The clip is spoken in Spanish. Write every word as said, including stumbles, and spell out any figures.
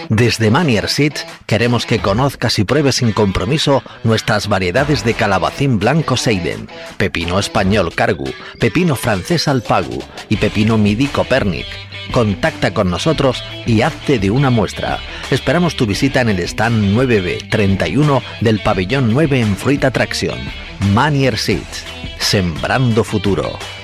Desde Manier Seeds queremos que conozcas y pruebes sin compromiso nuestras variedades de calabacín blanco Seiden, pepino español Cargu, pepino francés Alpagu y pepino midi Copernic. Contacta con nosotros y hazte de una muestra. Esperamos tu visita en el stand nueve B treinta y uno del pabellón nueve en Fruit Attraction. Manier Seeds, sembrando futuro.